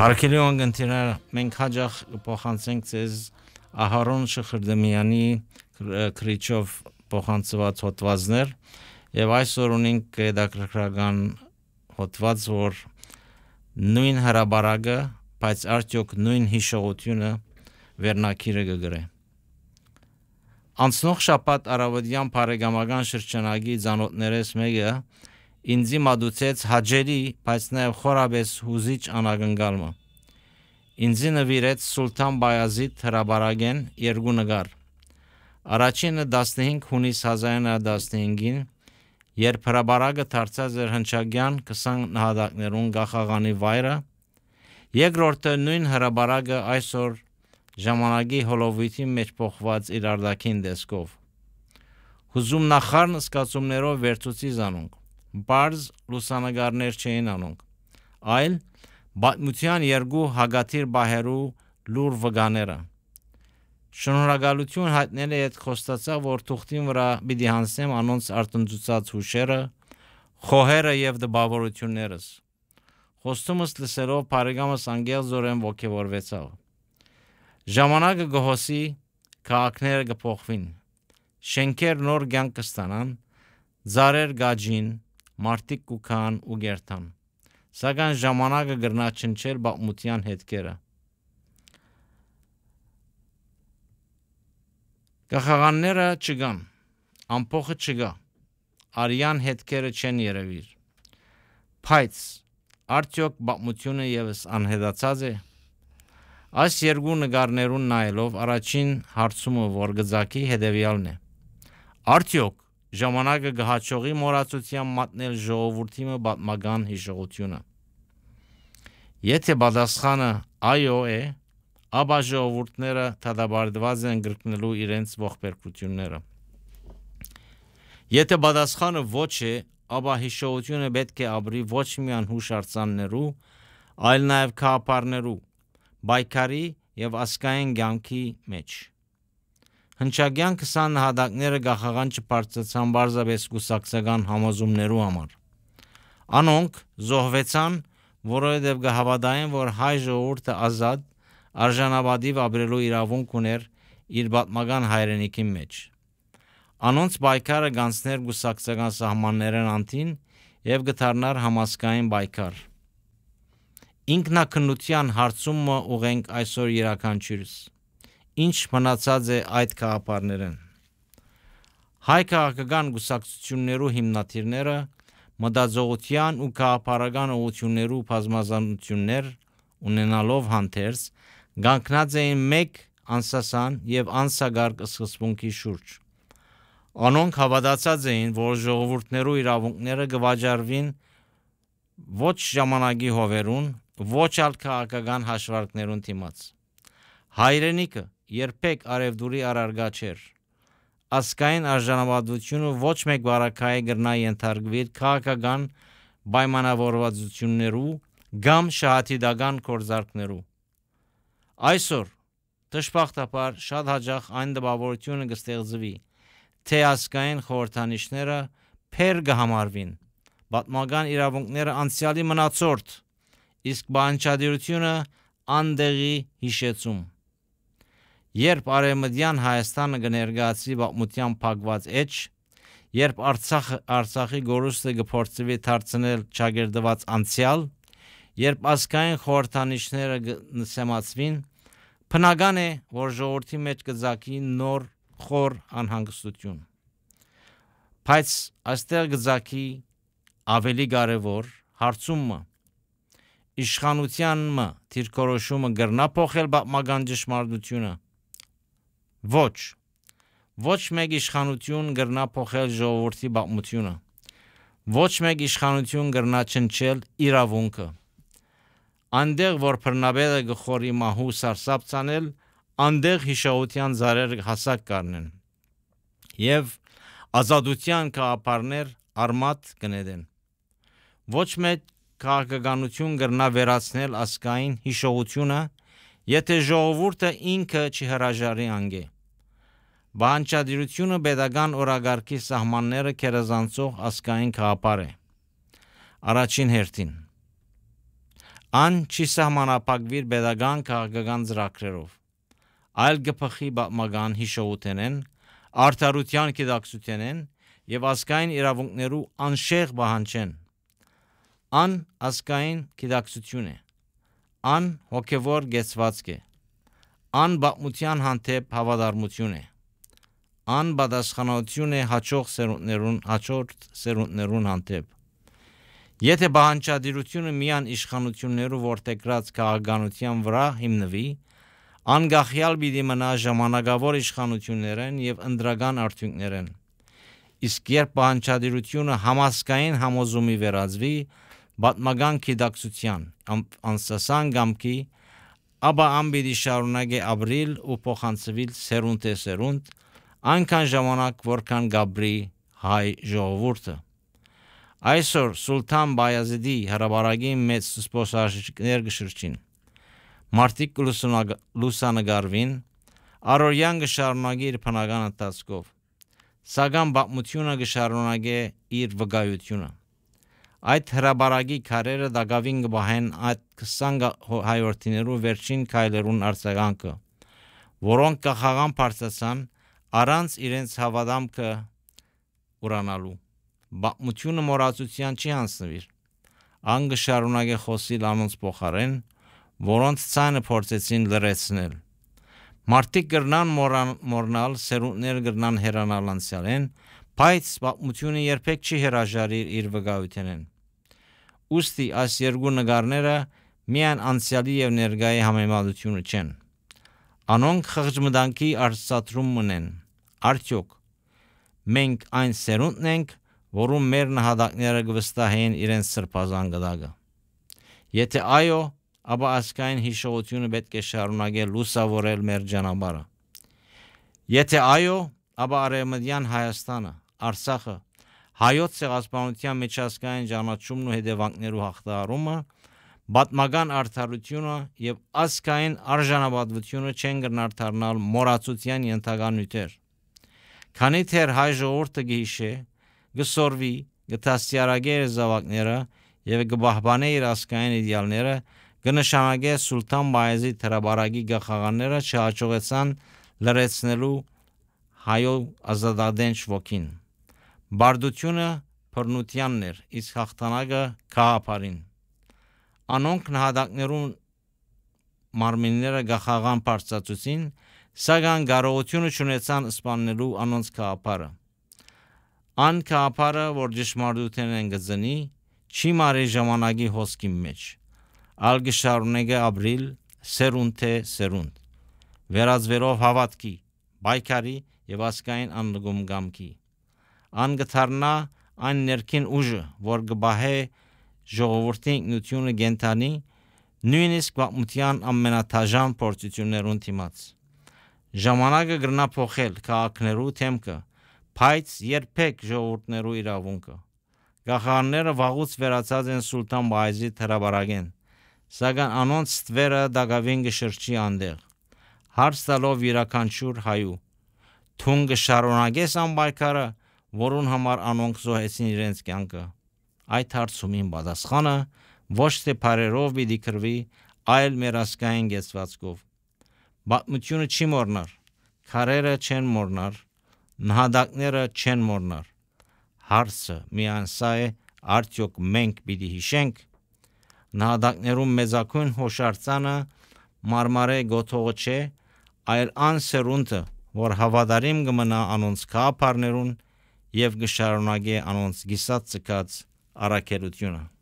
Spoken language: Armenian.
Հարկելի ունգընտիրներ, մենք հաջախ փոխանցենք ձեզ Ահարոն Շխրդմյանի քրիչով փոխանցված հոդվածներ եւ այսօր ունենք հետաքրքրական հոդված, որ նույն հրաբարակը, բայց արդյոք նույն հիշողությունը վերնակիրը կգրե։ Անցնող շաբաթ առավոտյան բարեկամական շրջանագի ցանոթներես մեկը ինձի մատուցեց հաջերի, բայց նաև խորաբես հուզիչ անակնկալը։ Ինձի նվիրեց Սուլթան Բայազիդ հրաբարակեն երկու նկար։ Առաջինը 15 հունիս 1915-ին, երբ հրաբարակը դարձած էր հնչագյան 20 նահատակներուն գախաղանի վայրը, երկրորդը նույն հրաբարակը այսօր ժամանակի հոլովույթի մեջ փոխված իր արտաքին տեսքով։ Հուզում նախարն սկացումներով վերցուցի զանոնք։ Բարզ լուսանգարներ չէին անոնք, այլ բացմության երկու հագաթիր բահերու լուր վգաները։ Շնորհակալություն հայտնել է այդ խոստացա, որ թուղթին վրա պիտի հանձնեմ անոնց արտընծուցած հուշերը, խոհերը եւ դպավորություններս։ Խոստումս լսելով բարեկամս անգեղձորեն ոգևորվեցավ։ Ժամանակը գոհոսի, քաղաքները կփոխվին, շենքեր նոր կյանք կստանան, ծառեր գաջին, մարդիկ կուքան ու գերտան, սակայն ժամանակը գրնա չնչել բաղմության հետքերը։ Գախաղանները չգան, ամփոխը չգա, արյան հետքերը չեն երևիր, բայց արդյոք բաղմությունը եւս անհետացած է։ Այս երկու նկարներուն նայելով առաջին հարցումը, որ գծակի հետևյալն է. արդյոք ժամանակը գահաճողի մոռացության մատնել ժողովրդի պատմական հիշողությունը։ Եթե պատասխանը այո է, ապա ժողովուրդները դատապարտված են կրկնելու իրենց ողբերգությունները։ Եթե պատասխանը ոչ է, ապա հիշողությունը պետք է ապրի ոչ միայն հուշարձաններու, այլ նաև քաղաքներու, պայքարի եւ ազգային կյանքի մեջ։ Հնչագյան 20 նահատակները գախաղան չբարձրացան բարձրապես կուսակցական համոզումներու համար։ Անոնք զոհվեցան, որովհետև կհավատային, որ հայ ժողովուրդը ազատ, արժանապատիվ ապրելու իրավունք ուներ իր պատմական հայրենիքի մեջ։ Անոնց պայքարը կանցներ կուսակցական սահմաններն անտին եւ կդառնար համազգային պայքար։ Ինքնակնության հարցումը ուղենք այսօր յուրաքանչյուրս։ Ինչ մնացած է այդ քաղաքներեն։ Հայ քաղաքական կուսակցություններու հիմնադիրները մտածողության ու քաղաքական ուղղություններու բազմազանություններ ունենալով հանդերձ կանգնած էին մեկ անսասան եւ անսագարկ սկզբունքի շուրջ։ Անոնք հավատացած էին, որ ժողովուրդներու իրավունքները կվաճառվին ոչ ժամանակի հովերուն, ոչ ալ քաղաքական հաշվարկներուն դիմաց։ Հայրենիքը երբեք արևդուրի առարգա չէր։ Ազգային արժանապատվությունը ոչ մեկ բարակայի գրնա ենթարկվիր քաղաքական պայմանավորվածություններու կամ շահաթիդական գործարքներու։ Այսօր դժբախտաբար շատ հաճախ այն տպավորությունը կստեղծվի, թե ազգային խորհրդանիշները փեր կհամարվին, պատմական իրավունքները անցյալի մնացորդ, իսկ բանջարությունը անդեղի հիշեցում։ Երբ Արևմտյան Հայաստանը կներկայացվի պատմության փակված էջ, երբ Արցախի գորուստը կփորձվի դարձնել ճակերտված անցյալ, երբ ազգային խորհրդանիշները կսեմացվին, բնական է, որ ժողովրդի մեջ կծագի նոր խոր անհանգստություն։ Բայց այստեղ կծագի ավելի կարևոր հարցումը. իշխանության դիրքորոշումը կրնա փոխել պատմական ճշմարտությունը։ Ոչ մեկ իշխանություն կրնա փոխել ժողովրդի պատմությունը։ Ոչ մեկ իշխանություն կրնա չնչել իրավունքը։ Անդեղ որ բռնապետը գխորի մահու սարսափ ցանել, անդեղ հիշողության զարեր հասակ կառնեն եւ ազատության քաղաքներ արմատ կնետեն։ Ոչ մեկ քաղաքականություն կրնա վերացնել ազգային հիշողությունը, եթե ժողովուրդը ինքը չհրաժարի անգե։ Բանջարությունը պետական օրագարկի սահմանները քերազանցող ազգային քաղաքար է։ Առաջին հերթին։ Ան չի սահմանափակվիր pedagogan քաղաքական ծրագրերով, այլ գփխի պատմական հիշողութենեն, արդարության գիտակցութենեն եւ ազգային իրավունքներու անշեղ պահանջեն։ Ան ազգային գիտակցություն է, ան հոգևոր գեցվածք է, ան պատմության հանդեպ հավատարմություն է, ան պատասխանատվություն է հաջորդ սերունդներուն հանդեպ։ Եթե պահանջադիրությունը միան իշխանություններու որդեգրած քաղաքականության վրա հիմնվի, անգախյալ պիտի մնա ժամանակավոր իշխանություններեն եւ ընդրական արդյունքներեն։ Իսկ երբ պահանջադիրությունը համազգային համոզումի վերածվի պատմական գիտակցության, անսասան գամքի, ապա ան պիտի շարունակի ապրիլ ու փոխանցվել սերունդ է սերունդ, այնքան ժամանակ որքան գաբրի հայ ժողովուրդը։ Այսօր Սուլթան Բայազիդի հրաբարագի մեծ սպոսաշիկներ գշրջին։ Մարտիկ լուսանգարվին, առօրյան գշարունակի իր բնական ընթացքով, սակայն պատմությունը գշարունակի իր վկայությունը։ Այդ հրաբարագի քարերը դակավին կբահեն այդ 20 հայորդիներու վերջին քայլերուն արձագանքը, որոնք կախաղան բարձրացան առանց իրենց հավատամքը ուրանալու։ Պատմությունը մոռացության չի հանձնվիր, ան գշարունակի խոսիլ անոնց փոխարեն, որոնց ցանը փորձեցին լրացնել։ Մարդիկ կրնան մոռանալ, սերունդներ կրնան հեռանալ անցյալեն, բայց պատմությունը երբեք չի հրաժարիր իր վկայութենեն։ Ուստի այս երկու նկարները միայն անցյալի եւ ներկայի համեմատությունը չեն։ Անոնք խղճմտանքի արծաթրում մնեն։ Արդյոք մենք այն սերունդն ենք, որում մեր նահատակները կվստահեն իրենց սրբազան գդակը։ Եթե այո, ապա ազգային հիշողությունը պետք է շարունակել լուսավորել մեր ճանապարհը։ Եթե այո, ապա Արևմտյան Հայաստանը, Արցախը, հայոց ցեղասպանության միջազգային ճանաչումն ու հետևանքներու հաղթահարումը, պատմական արդարությունը եւ ազգային արժանապատվությունը չեն գնահատանալ մոռացության ենթակա նյութեր։ Քանի թեր հայ ժողովուրդը գիշե գսորվի, գտաստիարագե իր զավակները եւ գբահբանե իր ազգային իդեալները, կնշանակե Սուլթան Բայազիդ հրաբարագի գախաղանները չհաջողեցան լրացնելու հայո ազատադենչ ոգին։ Բարդությունը բռնությանն էր, իսկ հաղթանակը գաղափարին։ Անոնք նահատակներուն մարմինները գախաղան բարձրացուցին, սակայն կարողությունը չունեցան սպանելու անոնց գաղափարը։ Ան գաղափարը, որ ճշմարտութեն են գծնի, չի մարի ժամանակի հոսքի մեջ, ալ գշարունակի ապրիլ սերունդ թե սերունդ, վերածվելով հավատքի, պայքարի եւ ազգային աննգում գամքի։ Ան գթարնա այն ներքին ուժը, որ կբահե ժողովրդի ինքնությունը գենթանի, նույնիսկ պատմության ամենաթաժան փորձություններուն դիմաց։ Ժամանակը կգնա փոխել քաղաքներու թեմքը, բայց երբեք ժողովուրդներու իրավունքը։ Գախարները վաղուց վերացած են Սուլթան Բայազիդ հրաբարագեն, սակայն անոնց ստվերը դակավին գշրջի անդեղ։ Հարց տալով յուրաքանչյուր հայու, թուն գշարունակես ան պայքարը, որուն համար անոնք զոհեցին իրենց կյանքը։ Այդ հարցումին պատասխանը ոչ թե բարերով պիտի կրվի, այլ մեր ազգային գեցվածքով։ Պատմությունը չի մոռնար, քարերը չեն մոռնար, նահատակները չեն մոռնար։ Հարցը միայն սա է, արդյոք մենք պիտի հիշենք։ Նահատակներում մեծակույն հոշարծանը մարմարե գոթողը չէ, այլ ան սերունդը, որ հավատարիմ կմնա անոնց գաղափարներուն եւ գշարունակի անոնց գիսած ցկած առաքելությունը։